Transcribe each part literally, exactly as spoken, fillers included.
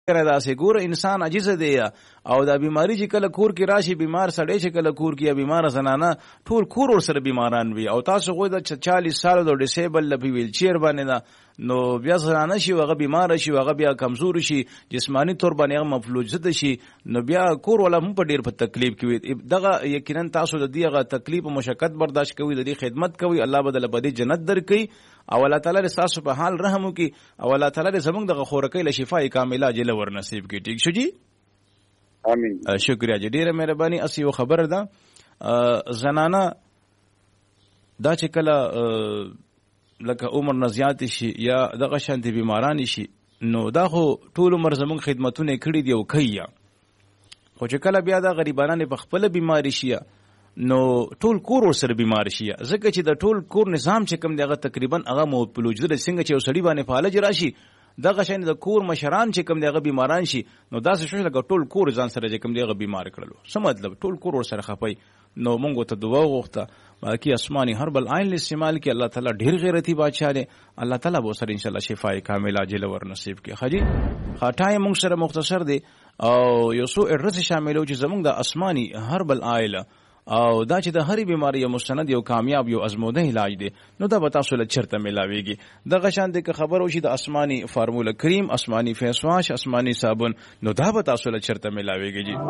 دا سه ګور انسان عجز دی او دا بیماری چې کله کور کې راشي بیمار سړی چې کله کور کې بیمار زنانه ټول کور ور سره بیماران وي او تاسو خو د چالیس سال د ډیسیبل لپاره ویل چیر باندې دا نو بیا زنانه شي هغه بیمار شي هغه بیا کمزور شي جسمانی طور باندې هغه مفلوج زده شي نو بیا کور ولا هم په ډیر په تکلیف کې وي دغه یقینا تاسو د دې هغه تکلیف او مشقت برداشت کوي د دې خدمت کوي الله بدل بدی جنت درکړي او الله تعالی تاسو په حال رحم وکي او الله تعالی زموږ د خورکې له شفای کامله اجل ور نصیب کړي ٹھیک شو جی امين شکریہ جی ډیره مهرباني اسی یو خبر ده زنانه دا چې کله لکه عمر نزیات شي یا دغه شانتي بیماران شي نو دا خو ټول عمر زموږ خدمتونه کړي دی او کوي خو چې کله بیا دا غریبانه په خپل بیماری شي نو ټول کور ور سره بیمار شي ځکه چې د ټول کور نظام چې کوم دغه تقریبا هغه مو پلوجره څنګه چې وسړي باندې فعالج راشي دغه شین د کور مشران چې کوم دغه بیماران شي نو دا څه شو لکه ټول کور ځان سره چې کوم دغه بیمار کړلو څه مطلب ټول کور ور سره خپي نو مونږ ته دعا وغوښته باقي اسماني هربل عین استعمال کې الله تعالی ډیر غیرتی بادشاہ دی الله تعالی به سره ان شاء الله شفای کامله عاجل ور نصیب کړي خجی خاطای مونږ سره مختصر دی او یو څو اډرس شاملو چې زمونږ د اسماني هربل عائله او دا چې د هرې بیماری یو مستند یو کامیاب یو ازموده علاج دی نو دا به تاسو له چرته ملاويږي دغه شان د خبر وشي د اسماني فارمولا کریم اسماني فیس واش اسماني صابون نو دا به تاسو له چرته ملاويږي جی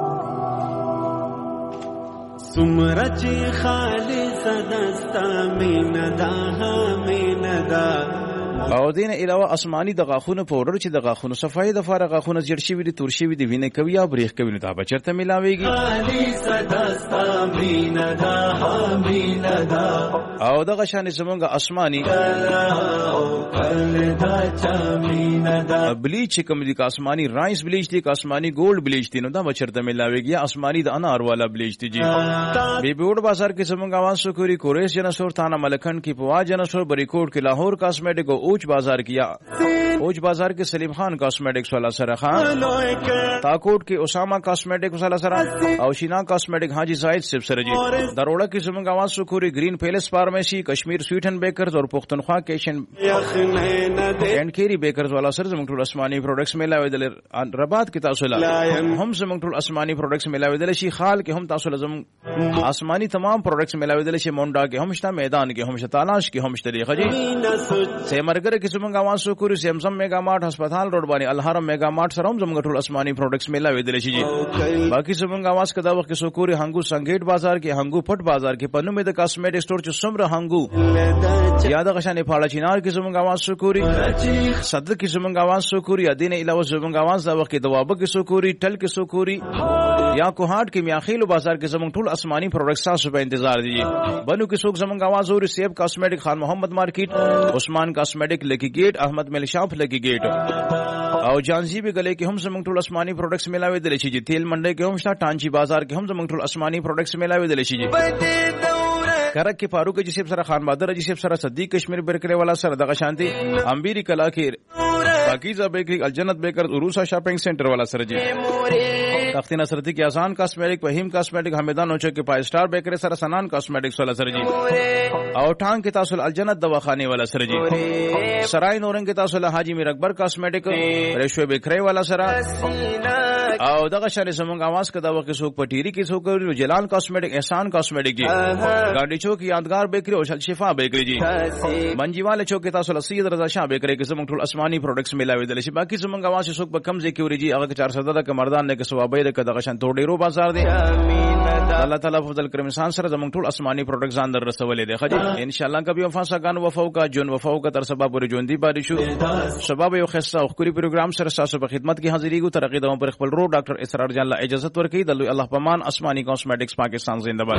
سمرچ خالص دستا مین دا مین دا او دین علاوه اسماني د غاخونو پاوډر چې د غاخونو صفای د فارغ غاخونو زیړ شي وي تور شي وي د وینې کوي یا بریښ کوي نو دا به چرته ملاويږي او دغه شان زمونږ اسماني بلیچ کوم دي اسماني رایس بلیچ دي اسماني ګولډ بلیچ دي نو دا به چرته ملاويږي اسماني د انار والا بلیچ دي جی بی بیوډ بازار کې زمونږ आवाज سکوري کوریس جنسور تانا ملکن کې پوا جنسور بریکوټ کې لاهور کاسمیټک اوچ بازار کیا اوچ بازار کے سلیم خان کاسمیٹکس والا سر خان تاکوٹ کے اسامہ کاسمیٹکس والا سر اوشینا کاسمیٹک حاجی زاہد صاحب سر جی دروڑا کی زمین آواز سکوری گرین پیلس فارمیسی کشمیر سویٹ اینڈ بیکرز اور پختونخوا کیشن اینڈ کیری بیکرز والا سر زمین ټول اسماني پروڈکٹس ملاوي دل رباط کی تاسو هم زمین ټول اسماني پروڈکٹس ملاوي دل شي خال کې هم تاسو لازم اسماني تمام پروڈکٹس ملاوي دل شي مونډا کې هم شته میدان کې هم شته تلاش کې هم شته دی خجی مرګره کې زمونږ आवाज سکوري سیمسم میگا مارټ هسپتال روډ باندې الحرم میگا مارټ سره هم زمونږ ټول اسماني پروډکټس ملاوي دي شي باقي زمونږ आवाज کدا وخت کې سکوري هنګو سنگیټ بازار کې هنګو پټ بازار کې پنو مې د کاسمیټک سٹور چې سمره هنګو یاد غشانې پاړه چینار کې زمونږ आवाज سکوري صدر کې زمونږ आवाज سکوري ادینه علاوه زمونږ आवाज دا وخت کې دوابه کې سکوري ټل کې سکوري یا کوهاټ کې میاخیلو بازار کې زمونږ ټول اسماني پروډکټس تاسو په انتظار دي بنو کې څوک زمونږ आवाज اوري سیب کاسمیټک خان محمد مارکیټ عثمان کاسمیټک لکی گیٹ احمد مل شاپ لکی گیٹ او جانزی به گله کې هم زمونږ ټول اسماني پروډکټس ملاوي دي شي تیل منډي کې هم شتا ټانچی بازار کې هم زمونږ ټول اسماني پروډکټس ملاوي دي شي کرک کې فاروق جی صاحب سره خان بہادر جی صاحب سره صدیق کشمیر برکلے والا سره دغه شانتي امبيري کلا کې پاکیزه بیکری الجنت بیکر عروسا شاپنگ سینٹر والا سره جی تختی نصرتی کی آسان کاسمیٹک وحیم کاسمیٹک حمیدان نوچک کے پای سٹار بیکری سره سنان کاسمیٹکس والا سره جی او ټانګ کې تاسو الجنت دواخانه والا سره جی سرای نورنګ کې تاسو حاجی میر اکبر کاسمیټک ریشو بیکری والا سره او دغه شری زمونږ आवाज کدا وکه څوک پټيري کې څوک جلال کاسمیټک احسان کاسمیټک جی گاډي چوک یادگار بیکری او شفا بیکری جی منجیواله چوک کې تاسو سید رضا شاه بیکری کې زمونږ ټول اسماني پروډکټس ملاوي دي شي باقي زمونږ आवाज څوک په کم ځای کې وريږي هغه چار سو د کمردان نه کې ثوابې د دغه شان توډيرو بازار دی الله تعالی فضل کرم انسان سره زمونږ ټول اسماني پروډکټس ځان در رسولې دي خجي ان شاء الله کبي وفا سگان وفاو کا جون وفاو کا تر سبب ور جون دی بارشو سبب یو خصه او خوري پروګرام سره تاسو په خدمت کې حاضرې کو ترقی دوم پر خپل رو ډاکټر اسرار جان الله اجازه ورکړي د الله پمان اسماني کاسمیټکس پاکستان زنده باد